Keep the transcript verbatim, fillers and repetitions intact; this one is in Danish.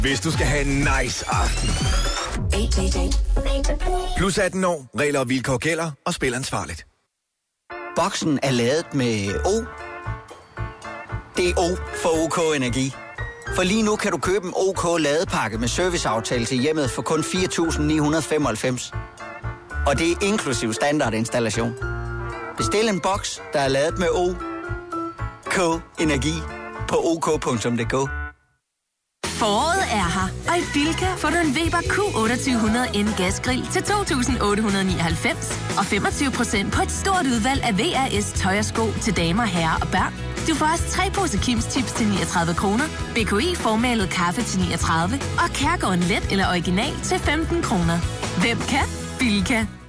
Hvis du skal have en nice aften. Plus atten år. Regler og vilkår gælder, og spil ansvarligt. Boksen er lavet med O. Det er O for OK Energi. For lige nu kan du købe en OK ladepakke med serviceaftale til hjemmet for kun fire tusind ni hundrede femoghalvfems. Og det er inklusiv standardinstallation. Bestil en boks, der er lavet med O. OK Energi på ok punktum d k. Foråret er her, og i Bilka får du en Weber Q otteogtyve hundrede N gasgrill til to tusind otte hundrede nioghalvfems og femogtyve procent på et stort udvalg af V R S tøj og sko til damer, herrer og børn. Du får også tre pose Kims Chips til niogtredive kroner, B K I formalet kaffe til niogtredive og Kærgården let eller original til femten kroner. Hvem kan? Bilka.